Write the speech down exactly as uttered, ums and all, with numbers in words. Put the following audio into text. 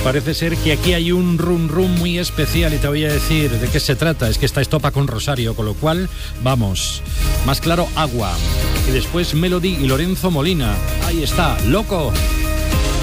Parece ser que aquí hay un rum rum muy especial y te voy a decir de qué se trata. Es que está Estopa con Rosario, con lo cual, vamos, más claro, agua. Y después Melody y Lorenzo Molina. Ahí está, Loco.